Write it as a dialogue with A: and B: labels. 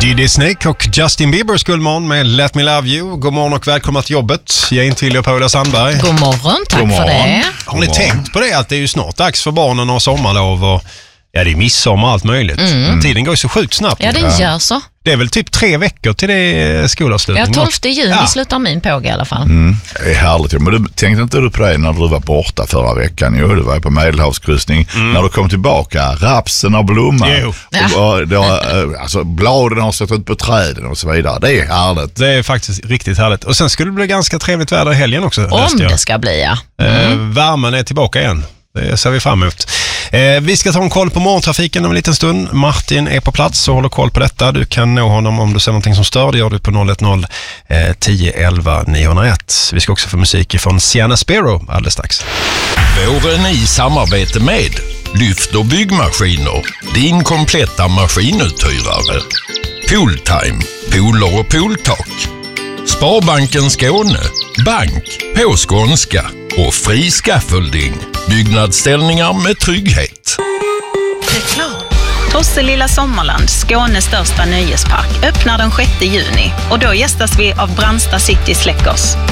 A: J.D. Snake och Justin Biebers guldmorgon med Let Me Love You. God morgon och välkomna till jobbet. Jag är Tilly och Paula Sandberg.
B: God morgon, tack för det.
A: Har ni tänkt på det att det är ju snart dags för barnen och sommarlov och ja, det är midsommar och allt möjligt. Tiden går ju så sjukt snabbt.
B: Ja, den gör så.
A: Det är väl typ 3 veckor till det skolavslutning.
B: Ja, 12 juni slutar min påg i alla fall.
C: Det är härligt. Men du tänkte inte du på det när du var borta förra veckan? Jo, du var på Medelhavskryssning. När du kom tillbaka, rapsen har blommat. Alltså, bladen har sett ut på träden och så vidare. Det är härligt.
A: Det är faktiskt riktigt härligt. Och sen skulle det bli ganska trevligt väder i helgen också.
B: Om det ska bli, ja.
A: Värmen är tillbaka igen. Det ser vi fram emot. Vi ska ta en koll på morgontrafiken om en liten stund. Martin är på plats och håller koll på detta. Du kan nå honom om du ser någonting som stör. Det gör du på 010 10 11 901. Vi ska också få musik från Sienna Sparrow alldeles strax.
D: Våren i samarbete med Lyft och byggmaskiner. Din kompletta maskinuthyrare. Pooltime. Pooler och pooltak. Sparbanken Skåne. Bank på skånska. Och fri scaffolding. Byggnadsställningar med trygghet.
E: Reklam. Tosselilla Sommarland, Skånes största nöjespark, öppnar den 6 juni. Och då gästas vi av Brandsta City Släckers.